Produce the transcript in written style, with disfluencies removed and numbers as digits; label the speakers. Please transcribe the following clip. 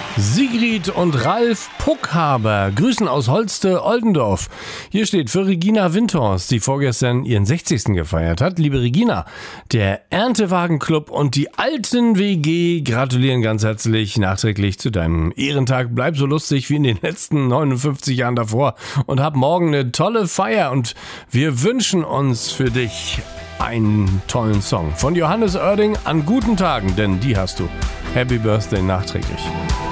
Speaker 1: Sigrid und Ralf Puckhaber grüßen aus Holste-Oldendorf. Hier steht für Regina Windhorst, die vorgestern ihren 60. gefeiert hat. Liebe Regina, der Erntewagenclub und die Alten WG gratulieren ganz herzlich nachträglich zu deinem Ehrentag. Bleib so lustig wie in den letzten 59 Jahren davor und hab morgen eine tolle Feier. Und wir wünschen uns für dich einen tollen Song von Johannes Oerding an guten Tagen, denn die hast du. Happy Birthday nachträglich.